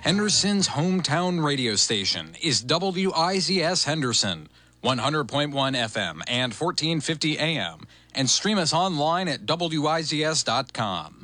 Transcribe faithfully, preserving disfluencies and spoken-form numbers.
Henderson's hometown radio station is W I Z S Henderson, one hundred point one F M and fourteen fifty A M, and stream us online at W I Z S dot com.